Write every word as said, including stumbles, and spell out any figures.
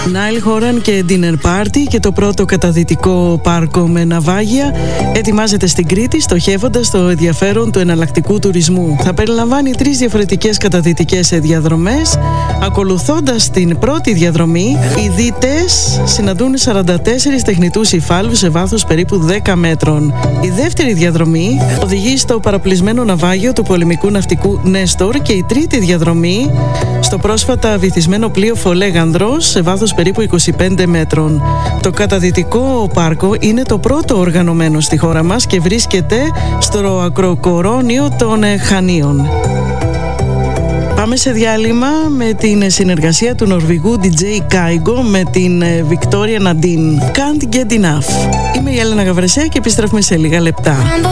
Νάιλ Χόραν και Dinner Party και το πρώτο καταδυτικό πάρκο με ναυάγια ετοιμάζεται στην Κρήτη, στοχεύοντας το ενδιαφέρον του εναλλακτικού τουρισμού. Θα περιλαμβάνει τρεις διαφορετικές καταδυτικές διαδρομές. Ακολουθώντας την πρώτη διαδρομή, οι δίτες συναντούν σαράντα τέσσερις τεχνητούς υφάλους σε βάθος περίπου δέκα μέτρων. Η δεύτερη διαδρομή οδηγεί στο παραπλησμένο ναυάγιο του πολεμικού ναυτικού Νέστορ και η τρίτη διαδρομή στο πρόσφατα βυθισμένο πλοίο Φολέγανδρος σε βάθος περίπου είκοσι πέντε μέτρων. Το καταδυτικό πάρκο είναι το πρώτο οργανωμένο στη χώρα μας και βρίσκεται στο ακροκορώνιο των Χανίων. Πάμε σε διάλειμμα με την συνεργασία του Νορβηγού ντι τζέι Kygo με την Victoria Nadine. Can't get enough. Είμαι η Έλενα Γαβρεσέα και επιστρέφουμε σε λίγα λεπτά.